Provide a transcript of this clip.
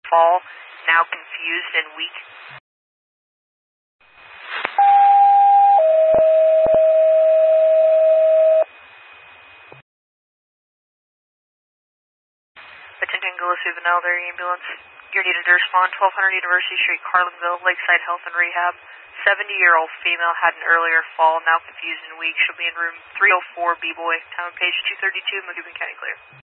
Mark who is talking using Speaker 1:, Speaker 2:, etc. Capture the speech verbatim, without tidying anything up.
Speaker 1: fall, now confused and weak. Attention Gillespie Vanelder Ambulance. You're needed to respond twelve hundred University Street, Carlinville, Lakeside Health and Rehab. seventy-year-old female had an earlier fall, now confused and weak. She'll be in room three oh four, B-Boy. Time and page two thirty-two, McGibbon County clear.